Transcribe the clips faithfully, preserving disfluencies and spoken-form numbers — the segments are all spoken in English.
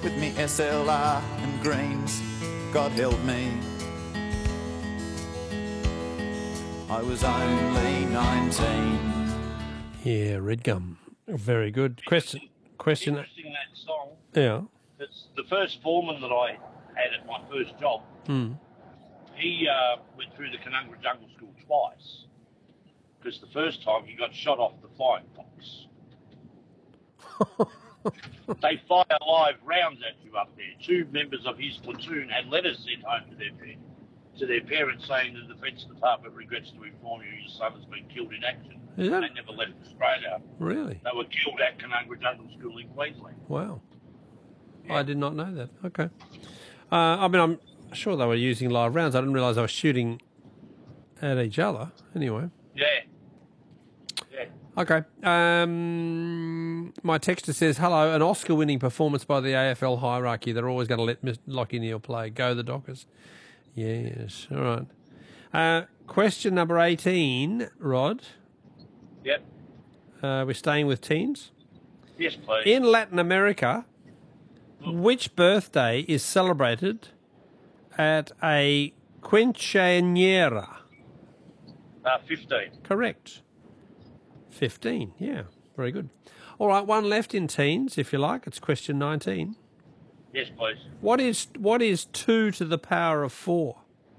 with me S L R and greens, God help me. I was only nineteen. Yeah, Red Gum. Very good. Question. Question. Interesting that song. Yeah. It's the first foreman that I had at my first job. Hmm. He uh, went through the Canungra Jungle School twice because the first time he got shot off the flying fox. They fire live rounds at you up there. Two members of his platoon had letters sent home to their to their parents saying the Defence Department regrets to inform you your son has been killed in action. Is that... They never left Australia. Really? They were killed at Canungra Jungle School in Queensland. Wow. Yeah. I did not know that. Okay. Uh, I mean, I'm sure they were using live rounds. I didn't realise they were shooting at each other. Anyway. Yeah. Yeah. Okay. Um, my texter says, hello, an Oscar-winning performance by the A F L hierarchy. They're always going to let Lachie Neale play. Go the Dockers. Yes. All right. Uh, question number eighteen, Rod. Yep. Uh, we're staying with teens. Yes, please. In Latin America, which birthday is celebrated at a quinceañera? Uh, fifteen. Correct. fifteen, yeah. Very good. All right, one left in teens, if you like. It's question nineteen. Yes, please. What is what is two to the power of four?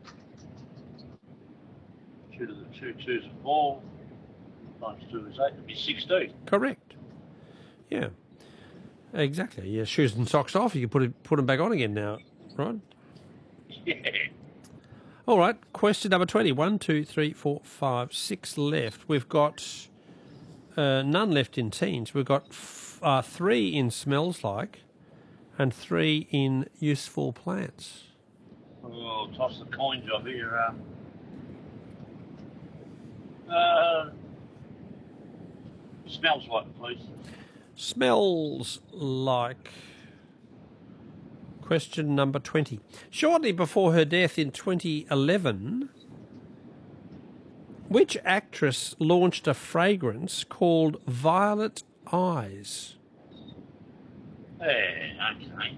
Two to the two, two's a four. Times two is eight. It'd be sixteen. Correct. Yeah. Exactly. Your shoes and socks off. You can put it, put them back on again now, right? Yeah. All right. Question number twenty. One, two, three, four, five, six left. We've got uh, none left in teens. We've got f- uh, three in smells like, and three in useful plants. Oh, toss the coin job here. Um, uh, smells like, please. Smells like. Question number twenty. Shortly before her death in twenty eleven, which actress launched a fragrance called Violet Eyes? Hey, okay.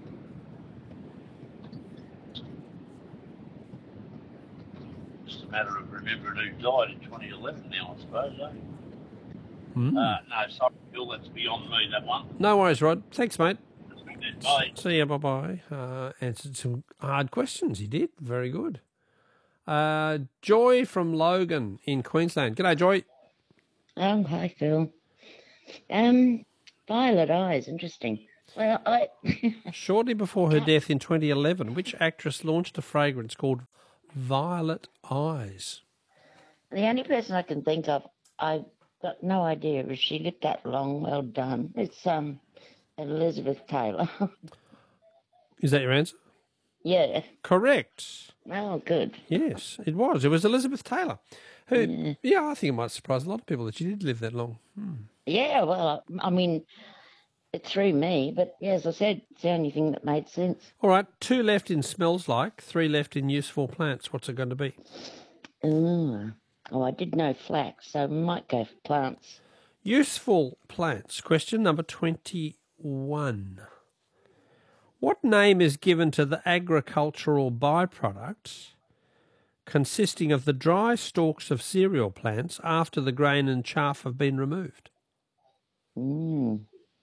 Just a matter of remembering who died in twenty eleven now, I suppose, eh? Hmm. Uh, no, sorry, Bill, that's beyond me, that one. No worries, Rod. Thanks, mate. Bye. See you. Bye-bye. Uh, answered some hard questions. He did. Very good. Uh, Joy from Logan in Queensland. G'day, Joy. Oh, hi, Phil. Um, Violet Eyes, interesting. Well, I... Shortly before her death in twenty eleven, which actress launched a fragrance called Violet Eyes? The only person I can think of, I've got no idea if she lived that long. Well done. It's um Elizabeth Taylor. Is that your answer? Yeah. Correct. Oh, good. Yes, it was. It was Elizabeth Taylor. Who, Yeah. yeah, I think it might surprise a lot of people that she did live that long. Hmm. Yeah, well, I mean, it threw me, but yeah, as I said, it's the only thing that made sense. All right, two left in smells like, three left in useful plants. What's it going to be? Oh, oh I did know flax, so I might go for plants. Useful plants. Question number twenty-one. What name is given to the agricultural byproducts consisting of the dry stalks of cereal plants after the grain and chaff have been removed? Mm.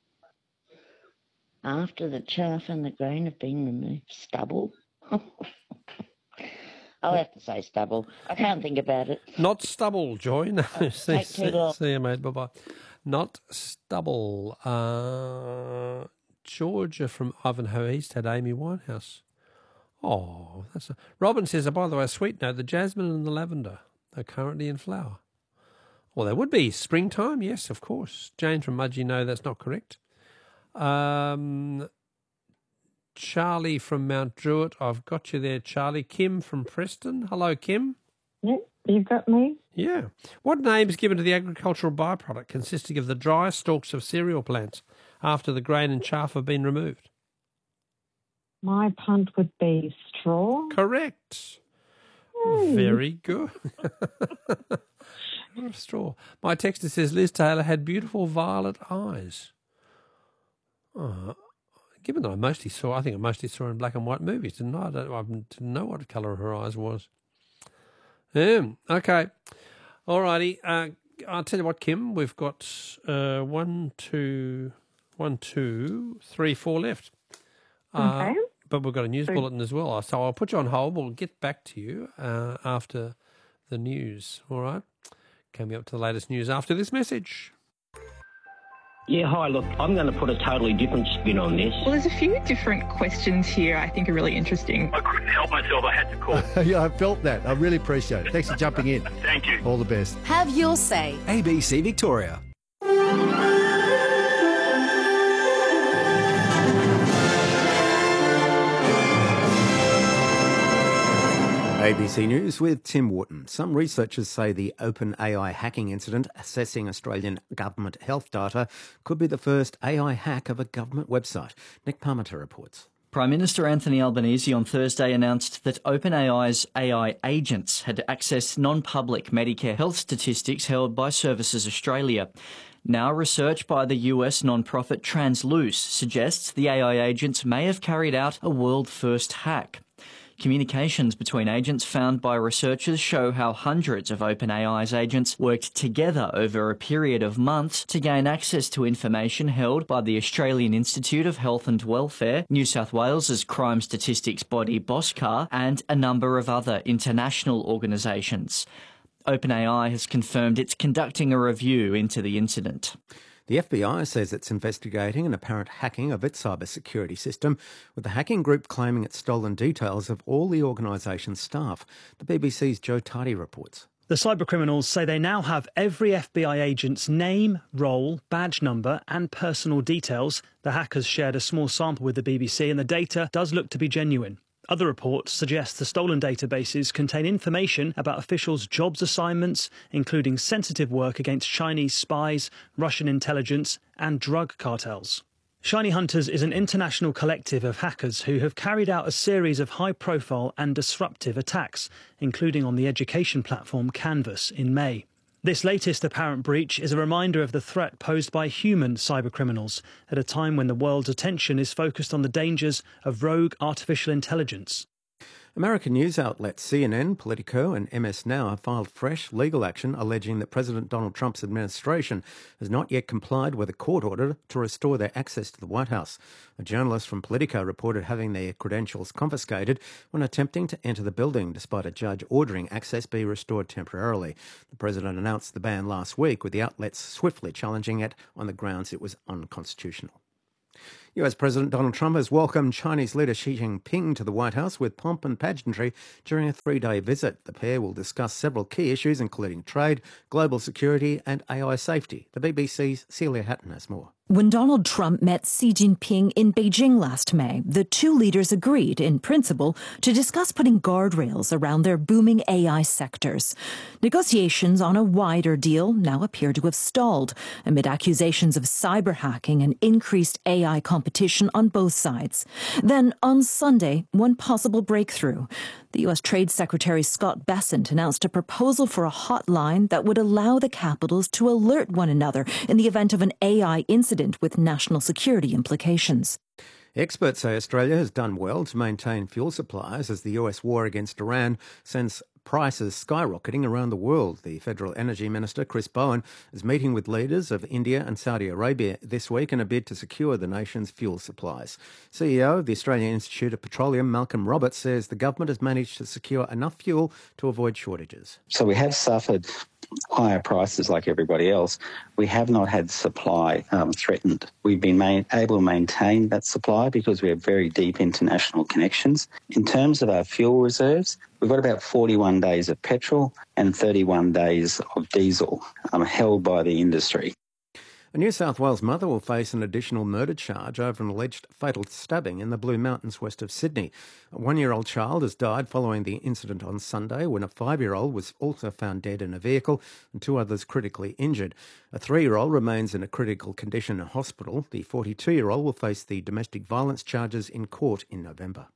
After the chaff and the grain have been removed, stubble. I'll have to say stubble. I can't think about it. Not stubble, Joy. No, see, take too see, long. see you, mate. Bye-bye. Not stubble. Uh, Georgia from Ivanhoe East had Amy Winehouse. Oh, that's a... Robin says, oh, by the way, a sweet note, the jasmine and the lavender are currently in flower. Well, they would be. Springtime, yes, of course. Jane from Mudgee, no, that's not correct. Um, Charlie from Mount Druitt, I've got you there, Charlie. Kim from Preston. Hello, Kim. Yep, you've got me. Yeah. What name is given to the agricultural byproduct consisting of the dry stalks of cereal plants after the grain and chaff have been removed? My punt would be straw. Correct. Hey. Very good. Straw. My texter says Liz Taylor had beautiful violet eyes. Oh, given that I mostly saw, I think I mostly saw in black and white movies, didn't I? I, don't, I didn't know what colour her eyes was. Yeah, okay. All righty. Uh, I'll tell you what, Kim, we've got uh, one, two, one, two, three, four left. Uh, Okay. But we've got a news So- bulletin as well. So I'll put you on hold. We'll get back to you uh, after the news. All right? Coming up to the latest news after this message. Yeah, hi, look, I'm going to put a totally different spin on this. Well, there's a few different questions here I think are really interesting. I couldn't help myself. I had to call. Yeah, I felt that. I really appreciate it. Thanks for jumping in. Thank you. All the best. Have your say. A B C Victoria. A B C News with Tim Wharton. Some researchers say the OpenAI hacking incident assessing Australian government health data could be the first A I hack of a government website. Nick Parmenter reports. Prime Minister Anthony Albanese on Thursday announced that OpenAI's A I agents had accessed non-public Medicare health statistics held by Services Australia. Now, research by the U S non-profit Transluce suggests the A I agents may have carried out a world-first hack. Communications between agents found by researchers show how hundreds of OpenAI's agents worked together over a period of months to gain access to information held by the Australian Institute of Health and Welfare, New South Wales's crime statistics body BOSCAR, and a number of other international organisations. OpenAI has confirmed it's conducting a review into the incident. The F B I says it's investigating an apparent hacking of its cybersecurity system, with the hacking group claiming it's stolen details of all the organisation's staff. The B B C's Joe Tardy reports. The cybercriminals say they now have every F B I agent's name, role, badge number and personal details. The hackers shared a small sample with the B B C and the data does look to be genuine. Other reports suggest the stolen databases contain information about officials' jobs assignments, including sensitive work against Chinese spies, Russian intelligence and drug cartels. Shiny Hunters is an international collective of hackers who have carried out a series of high-profile and disruptive attacks, including on the education platform Canvas in May. This latest apparent breach is a reminder of the threat posed by human cybercriminals at a time when the world's attention is focused on the dangers of rogue artificial intelligence. American news outlets C N N, Politico and M S Now have filed fresh legal action alleging that President Donald Trump's administration has not yet complied with a court order to restore their access to the White House. A journalist from Politico reported having their credentials confiscated when attempting to enter the building, despite a judge ordering access be restored temporarily. The president announced the ban last week, with the outlets swiftly challenging it on the grounds it was unconstitutional. U S President Donald Trump has welcomed Chinese leader Xi Jinping to the White House with pomp and pageantry during a three-day visit. The pair will discuss several key issues, including trade, global security and A I safety. The B B C's Celia Hatton has more. When Donald Trump met Xi Jinping in Beijing last May, the two leaders agreed, in principle, to discuss putting guardrails around their booming A I sectors. Negotiations on a wider deal now appear to have stalled amid accusations of cyber hacking and increased A I competition on both sides. Then, on Sunday, one possible breakthrough. The U S Trade Secretary Scott Bessent announced a proposal for a hotline that would allow the capitals to alert one another in the event of an A I incident with national security implications. Experts say Australia has done well to maintain fuel supplies as the U S war against Iran sends prices skyrocketing around the world. The Federal Energy Minister, Chris Bowen, is meeting with leaders of India and Saudi Arabia this week in a bid to secure the nation's fuel supplies. C E O of the Australian Institute of Petroleum, Malcolm Roberts, says the government has managed to secure enough fuel to avoid shortages. So we have suffered higher prices like everybody else. We have not had supply um, threatened. We've been main, able to maintain that supply because we have very deep international connections. In terms of our fuel reserves, we've got about forty-one days of petrol and thirty-one days of diesel um, held by the industry. A New South Wales mother will face an additional murder charge over an alleged fatal stabbing in the Blue Mountains west of Sydney. A one-year-old child has died following the incident on Sunday when a five-year-old was also found dead in a vehicle and two others critically injured. A three-year-old remains in a critical condition in hospital. The forty-two-year-old will face the domestic violence charges in court in November.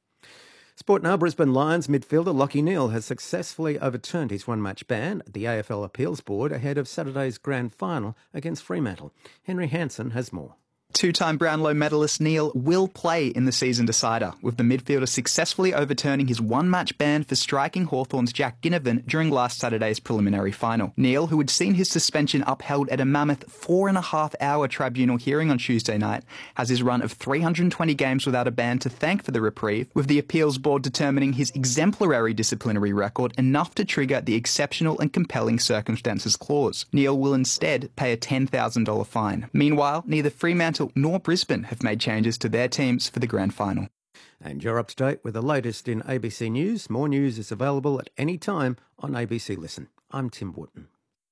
Sport now, Brisbane Lions midfielder Lachie Neale has successfully overturned his one-match ban at the A F L Appeals Board ahead of Saturday's grand final against Fremantle. Henry Hansen has more. Two-time Brownlow medalist Neil will play in the season decider, with the midfielder successfully overturning his one-match ban for striking Hawthorn's Jack Ginnivan during last Saturday's preliminary final. Neil, who had seen his suspension upheld at a mammoth four-and-a-half-hour tribunal hearing on Tuesday night, has his run of three hundred twenty games without a ban to thank for the reprieve, with the appeals board determining his exemplary disciplinary record enough to trigger the exceptional and compelling circumstances clause. Neil will instead pay a ten thousand dollars fine. Meanwhile, neither Fremantle nor Brisbane have made changes to their teams for the grand final. And you're up to date with the latest in A B C News. More news is available at any time on A B C Listen. I'm Tim Wharton.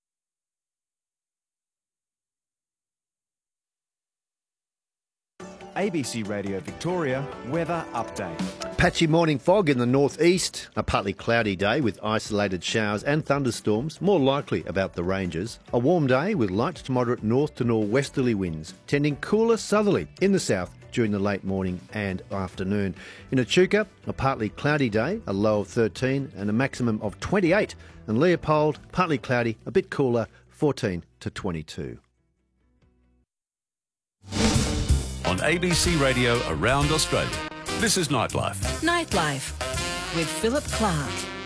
A B C Radio Victoria weather update. Patchy morning fog in the northeast, a partly cloudy day with isolated showers and thunderstorms, more likely about the ranges. A warm day with light to moderate north to northwesterly winds, tending cooler southerly in the south during the late morning and afternoon. In Echuca, a partly cloudy day, a low of thirteen and a maximum of twenty-eight. And Leopold, partly cloudy, a bit cooler, fourteen to twenty-two. On A B C Radio around Australia, this is Nightlife. Nightlife with Philip Clark.